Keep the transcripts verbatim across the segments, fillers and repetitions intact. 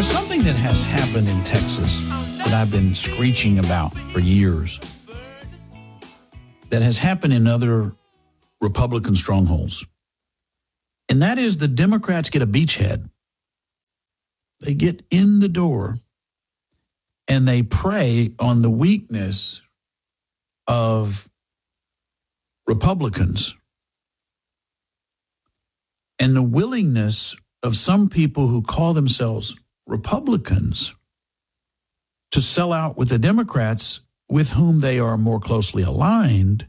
There's something that has happened in Texas that I've been screeching about for years that has happened in other Republican strongholds. And that is the Democrats get a beachhead. They get in the door and they prey on the weakness of Republicans and the willingness of some people who call themselves Republicans to sell out with the Democrats with whom they are more closely aligned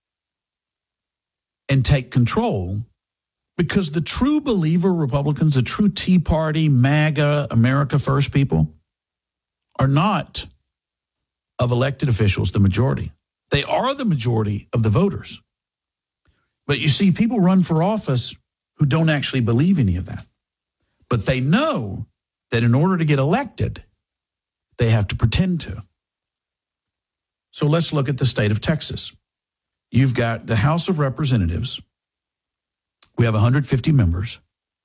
and take control, because the true believer Republicans, the true Tea Party, MAGA, America First people are not of elected officials the majority. They are the majority of the voters. But you see, people run for office who don't actually believe any of that. But they know that in order to get elected, they have to pretend to. So let's look at the state of Texas. You've got the House of Representatives. We have one hundred fifty members,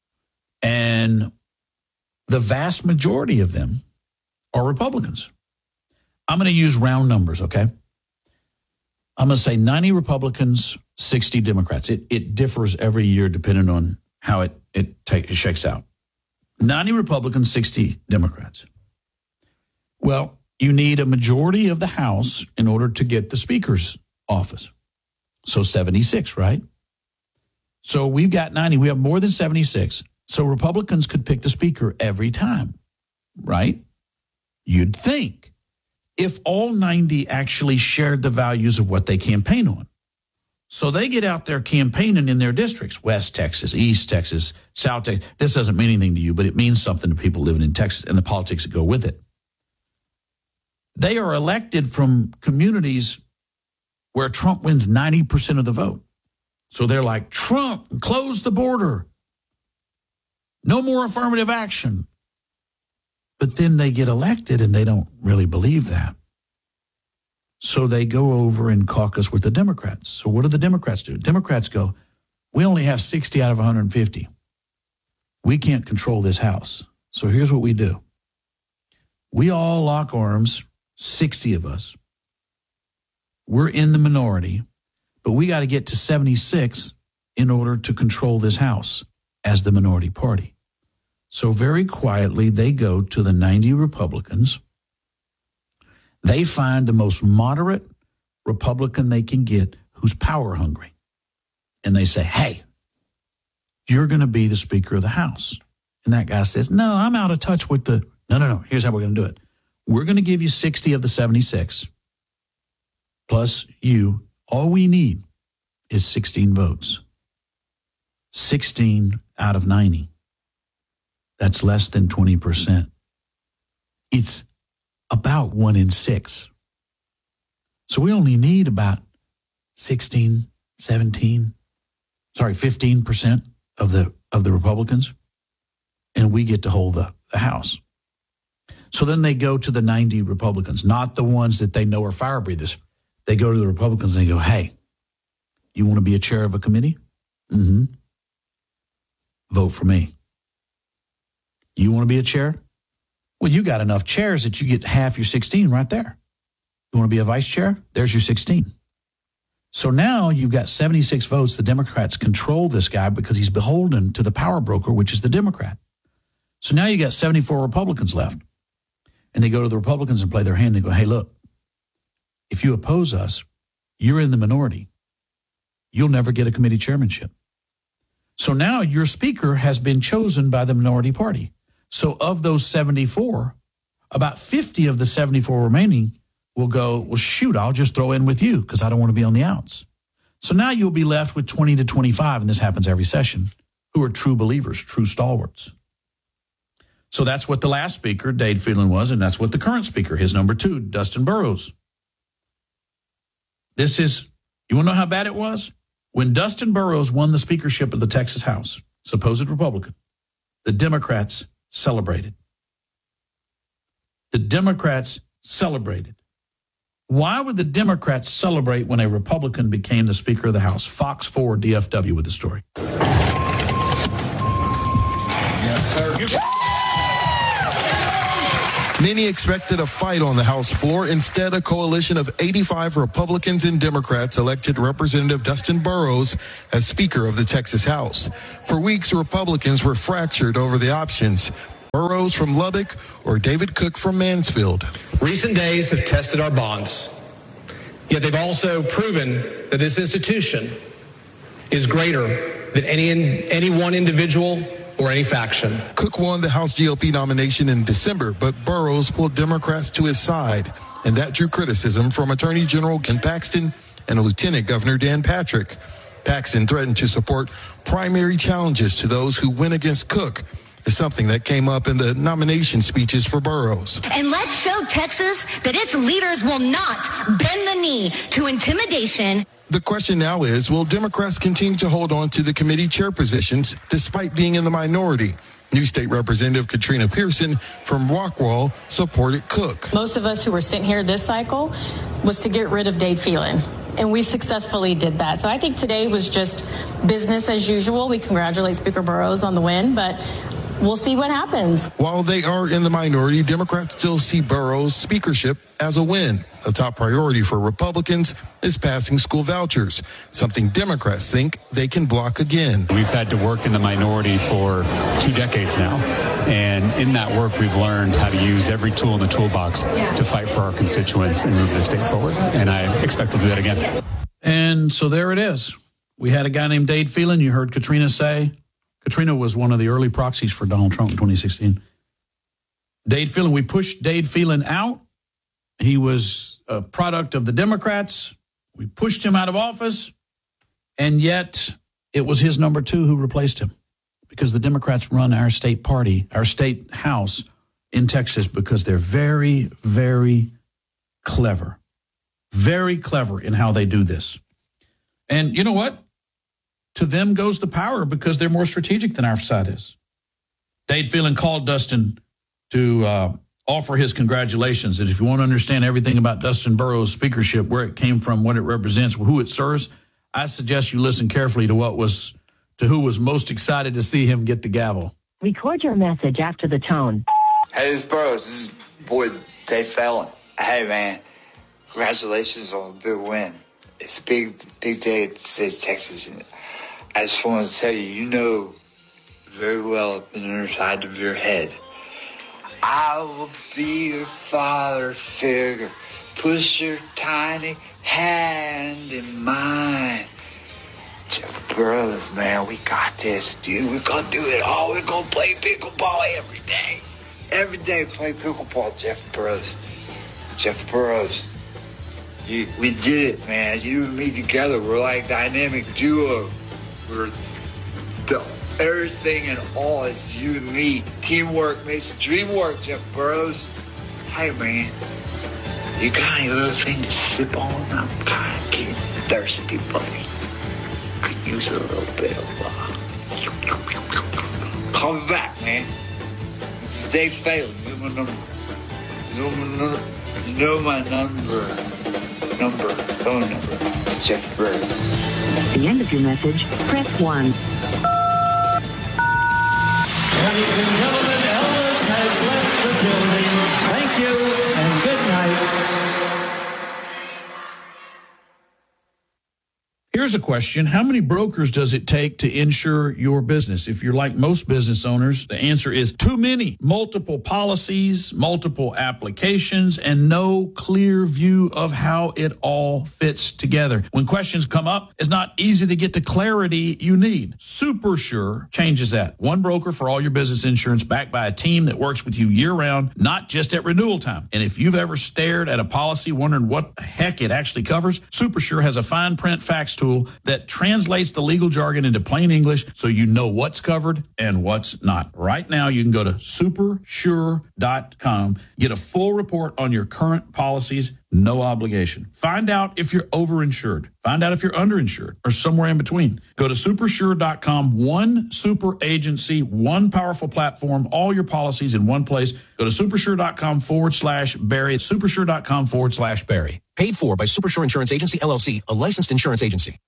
and the vast majority of them are Republicans. I'm going to use round numbers, okay? I'm going to say ninety Republicans, sixty Democrats. It it differs every year depending on how it, it, take, it shakes out. ninety Republicans, sixty Democrats. Well, you need a majority of the House in order to get the Speaker's office. So seventy-six, right? So we've got ninety. We have more than seventy-six. So Republicans could pick the Speaker every time, right? You'd think. If all ninety actually shared the values of what they campaign on. So they get out there campaigning in their districts, West Texas, East Texas, South Texas. This doesn't mean anything to you, but it means something to people living in Texas and the politics that go with it. They are elected from communities where Trump wins ninety percent of the vote. So they're like, Trump, close the border. No more affirmative action. But then they get elected and they don't really believe that. So they go over and caucus with the Democrats. So what do the Democrats do? Democrats go, we only have sixty out of one hundred fifty. We can't control this House. So here's what we do. We all lock arms, sixty of us. We're in the minority, but we got to get to seventy-six in order to control this House as the minority party. So very quietly, they go to the ninety Republicans. They find the most moderate Republican they can get who's power hungry. And they say, hey, you're going to be the Speaker of the House. And that guy says, no, I'm out of touch with the, no, no, no, here's how we're going to do it. We're going to give you sixty of the seventy-six. Plus you, all we need is sixteen votes. sixteen out of ninety. That's less than twenty percent. It's about one in six. So we only need about sixteen, seventeen, sorry, fifteen percent of the of the Republicans, and we get to hold the, the House. So then they go to the ninety Republicans, not the ones that they know are fire breathers. They go to the Republicans and they go, hey, you want to be a chair of a committee? Mm-hmm. Vote for me. You want to be a chair? Well, you got enough chairs that you get half your sixteen right there. You want to be a vice chair? There's your sixteen. So now you've got seventy-six votes. The Democrats control this guy because he's beholden to the power broker, which is the Democrat. So now you got seventy-four Republicans left. And they go to the Republicans and play their hand and go, hey, look, if you oppose us, you're in the minority. You'll never get a committee chairmanship. So now your speaker has been chosen by the minority party. So of those seventy-four, about fifty of the seventy-four remaining will go, well, shoot, I'll just throw in with you because I don't want to be on the outs. So now you'll be left with twenty to twenty-five, and this happens every session, who are true believers, true stalwarts. So that's what the last speaker, Dade Phelan, was, and that's what the current speaker, his number two, Dustin Burrows. This is, you want to know how bad it was? When Dustin Burrows won the speakership of the Texas House, supposed Republican, the Democrats celebrated. The Democrats celebrated. Why would the Democrats celebrate when a Republican became the Speaker of the House? Fox four D F W with the story. Yes, sir. Many expected a fight on the House floor. Instead, a coalition of eighty-five Republicans and Democrats elected Representative Dustin Burrows as Speaker of the Texas House. For weeks, Republicans were fractured over the options: Burrows from Lubbock or David Cook from Mansfield. Recent days have tested our bonds, yet they've also proven that this institution is greater than any, any one individual or any faction. Cook won the House G O P nomination in December, but Burrows pulled Democrats to his side, and that drew criticism from Attorney General Ken Paxton and Lieutenant Governor Dan Patrick. Paxton threatened to support primary challenges to those who went against Cook, something that came up in the nomination speeches for Burrows. And let's show Texas that its leaders will not bend the knee to intimidation. The question now is, will Democrats continue to hold on to the committee chair positions despite being in the minority? New State Representative Katrina Pearson from Rockwall supported Cook. Most of us who were sitting here this cycle was to get rid of Dade Phelan, and we successfully did that. So I think today was just business as usual. We congratulate Speaker Burrows on the win, but we'll see what happens. While they are in the minority, Democrats still see Burrows' speakership as a win. A top priority for Republicans is passing school vouchers, something Democrats think they can block again. We've had to work in the minority for two decades now. And in that work, we've learned how to use every tool in the toolbox to fight for our constituents and move the state forward. And I expect we'll do that again. And so there it is. We had a guy named Dade Phelan. You heard Katrina say. Katrina was one of the early proxies for Donald Trump in twenty sixteen. Dade Phelan, we pushed Dade Phelan out. He was a product of the Democrats. We pushed him out of office, and yet it was his number two who replaced him, because the Democrats run our state party, our state house in Texas, because they're very, very clever, very clever in how they do this. And you know what? To them goes the power, because they're more strategic than our side is. Dade Phelan called Dustin to uh, offer his congratulations. And if you want to understand everything about Dustin Burrows' speakership, where it came from, what it represents, who it serves, I suggest you listen carefully to what was to who was most excited to see him get the gavel. Record your message after the tone. Hey, this is Burrows. This is boy Dade Phelan. Hey, man, congratulations on the big win. It's a big, big day at the state of Texas. And I just want to tell you, you know very well up in the inner side of your head, I will be your father figure. Push your tiny hand in mine. Jeff Burrows, man, we got this, dude. We're going to do it all. We're going to play pickleball every day. Every day play pickleball, Jeff Burrows. Jeff Burrows. You, we did it, man. You and me together, we're like dynamic duo. We're the everything and all. It's you and me. Teamwork makes the dream work, Jeff Burrows. Hey, man, you got any little thing to sip on? I'm kind of getting thirsty, buddy. Could use a little bit of, uh... Call me back, man. This is Dade Phelan. You know my number. You know my number. You know my number. Number. Phone number. Jeff Burrows. At the end of your message, press one. Ladies and gentlemen, Elvis has left the building. Thank you and good night. Here's a question. How many brokers does it take to insure your business? If you're like most business owners, the answer is too many. Multiple policies, multiple applications, and no clear view of how it all fits together. When questions come up, it's not easy to get the clarity you need. SuperSure changes that. One broker for all your business insurance, backed by a team that works with you year-round, not just at renewal time. And if you've ever stared at a policy wondering what the heck it actually covers, SuperSure has a fine print facts tool that translates the legal jargon into plain English so you know what's covered and what's not. Right now, you can go to super sure dot com, get a full report on your current policies, no obligation. Find out if you're overinsured. Find out if you're underinsured or somewhere in between. Go to super sure dot com, one super agency, one powerful platform, all your policies in one place. Go to super sure dot com forward slash Barry. It's super sure dot com forward slash Barry. Paid for by SuperSure Insurance Agency, L L C, a licensed insurance agency.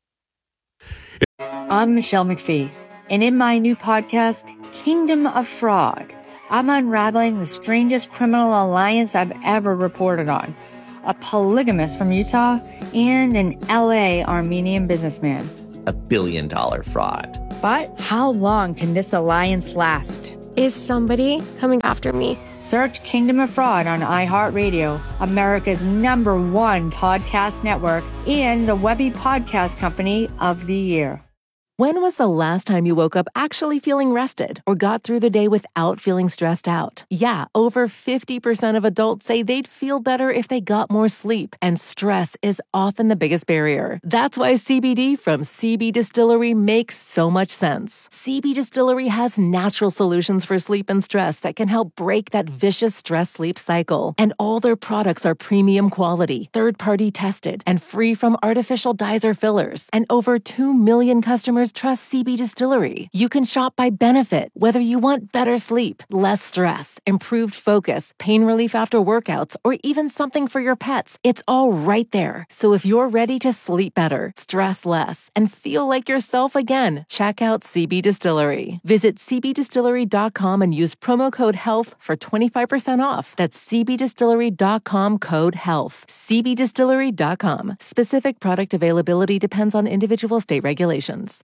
I'm Michelle McPhee, and in my new podcast, Kingdom of Frog, I'm unraveling the strangest criminal alliance I've ever reported on. A polygamist from Utah and an L A Armenian businessman. A billion dollar fraud. But how long can this alliance last? Is somebody coming after me? Search Kingdom of Fraud on iHeartRadio, America's number one podcast network, and the Webby Podcast Company of the Year. When was the last time you woke up actually feeling rested or got through the day without feeling stressed out? Yeah, over fifty percent of adults say they'd feel better if they got more sleep, and stress is often the biggest barrier. That's why C B D from C B Distillery makes so much sense. C B Distillery has natural solutions for sleep and stress that can help break that vicious stress-sleep cycle. And all their products are premium quality, third-party tested, and free from artificial dyes or fillers. And over two million customers trust C B Distillery. You can shop by benefit, whether you want better sleep, less stress, improved focus, pain relief after workouts, or even something for your pets. It's all right there. So if you're ready to sleep better, stress less, and feel like yourself again, check out C B Distillery. Visit c b distillery dot com and use promo code HEALTH for twenty-five percent off. That's c b distillery dot com code HEALTH. c b distillery dot com. Specific product availability depends on individual state regulations.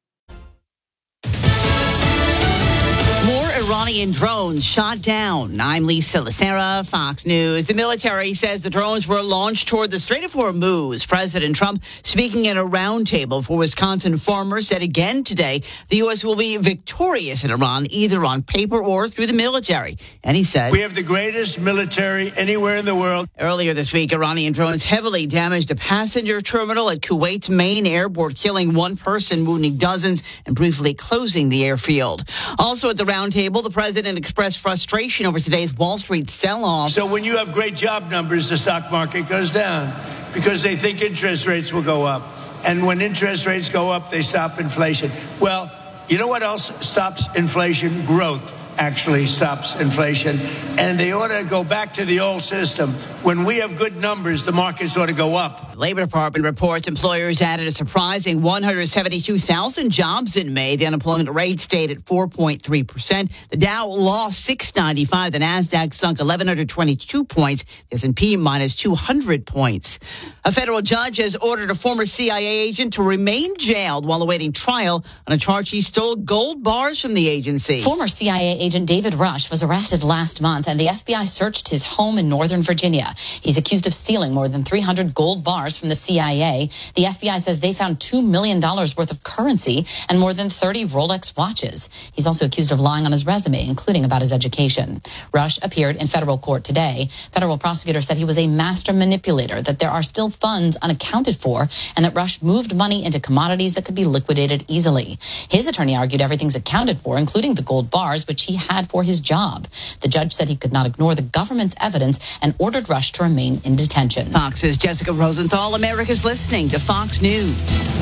More Iranian drones shot down. I'm Lisa Lacera, Fox News. The military says the drones were launched toward the Strait of Hormuz. President Trump, speaking at a roundtable for Wisconsin farmers, said again today the U S will be victorious in Iran, either on paper or through the military. And he said, "We have the greatest military anywhere in the world." Earlier this week, Iranian drones heavily damaged a passenger terminal at Kuwait's main airport, killing one person, wounding dozens, and briefly closing the airfield. Also at the roundtable, the president expressed frustration over today's Wall Street sell-off. So when you have great job numbers, the stock market goes down because they think interest rates will go up. And when interest rates go up, they stop inflation. Well, you know what else stops inflation? Growth actually stops inflation. And they ought to go back to the old system. When we have good numbers, the markets ought to go up. The Labor Department reports employers added a surprising one hundred seventy-two thousand jobs in May. The unemployment rate stayed at four point three percent. The Dow lost six ninety-five. The NASDAQ sunk one thousand one hundred twenty-two points. The S and P minus two hundred points. A federal judge has ordered a former C I A agent to remain jailed while awaiting trial on a charge he stole gold bars from the agency. Former C I A agent David Rush was arrested last month, and the F B I searched his home in Northern Virginia. He's accused of stealing more than three hundred gold bars from the C I A. The F B I says they found two million dollars worth of currency and more than thirty Rolex watches. He's also accused of lying on his resume, including about his education. Rush appeared in federal court today. Federal prosecutors said he was a master manipulator, that there are still funds unaccounted for, and that Rush moved money into commodities that could be liquidated easily. His attorney argued everything's accounted for, including the gold bars, which he had for his job. The judge said he could not ignore the government's evidence and ordered Rush to remain in detention. Fox's Jessica Rosenthal. America's listening to Fox News.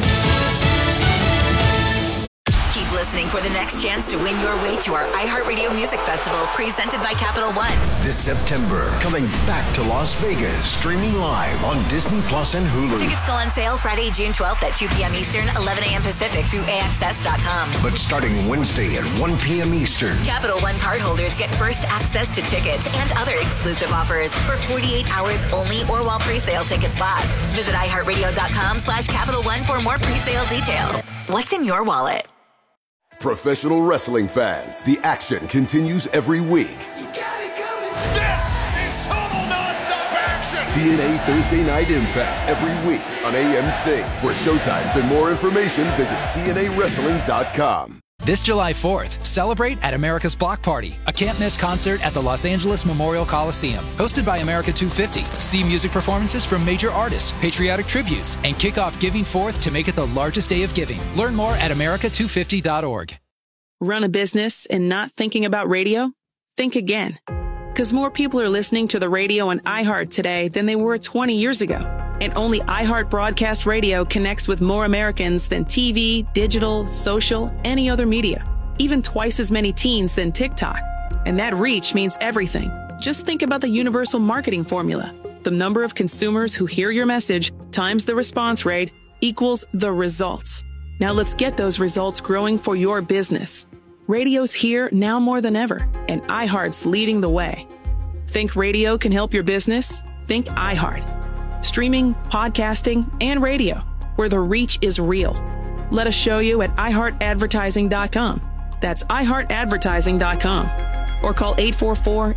Keep listening for the next chance to win your way to our iHeartRadio Music Festival, presented by Capital One. This September, coming back to Las Vegas, streaming live on Disney Plus and Hulu. Tickets go on sale Friday, June twelfth at two p.m. Eastern, eleven a.m. Pacific through A X S dot com. But starting Wednesday at one p.m. Eastern, Capital One cardholders get first access to tickets and other exclusive offers for forty-eight hours only or while pre-sale tickets last. Visit iHeartRadio.com slash Capital One for more pre-sale details. What's in your wallet? Professional wrestling fans, the action continues every week. You got it coming. This is total nonstop action. T N A Thursday Night Impact every week on A M C. For showtimes and more information, visit T N A wrestling dot com. This July fourth, celebrate at America's Block Party, a can't-miss concert at the Los Angeles Memorial Coliseum. Hosted by America two fifty, see music performances from major artists, patriotic tributes, and kick off Giving Forth to make it the largest day of giving. Learn more at america two fifty dot org. Run a business and not thinking about radio? Think again. Because more people are listening to the radio on iHeart today than they were twenty years ago. And only iHeart Broadcast Radio connects with more Americans than T V, digital, social, any other media. Even twice as many teens than TikTok. And that reach means everything. Just think about the universal marketing formula. The number of consumers who hear your message times the response rate equals the results. Now let's get those results growing for your business. Radio's here now more than ever, and iHeart's leading the way. Think radio can help your business? Think iHeart. Streaming, podcasting, and radio, where the reach is real. Let us show you at i heart advertising dot com. That's i heart advertising dot com. Or call eight four four,